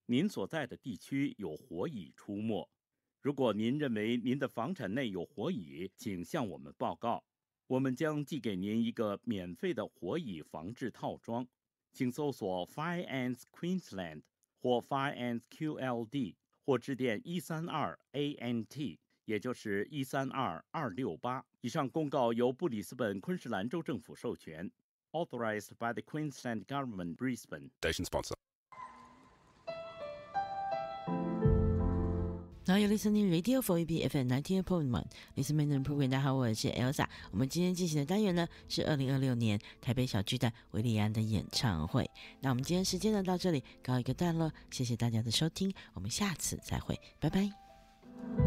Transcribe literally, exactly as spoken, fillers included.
您所在的地区有火蚁出没。如果您认为您的房产内有火蚁，请向我们报告，我们将寄给您一个免费的火蚁防治套装。请搜索 Fire Ants Queensland 或 Fire Ants Q L D， 或致电一三二 A N T， 也就是一三二二六八。以上公告由布里斯本昆士兰州政府授权。Authorized by the Queensland Government, Brisbane. Station sponsor. Now you're listening Radio four A B F M ninety-eight point one. Listen and program. 大家好，我是 Elsa。我们今天进行的单元呢是二零二六年台北小巨蛋维里安的演唱会。那我们今天时间呢到这里告一个段落，谢谢大家的收听，我们下次再会，拜拜。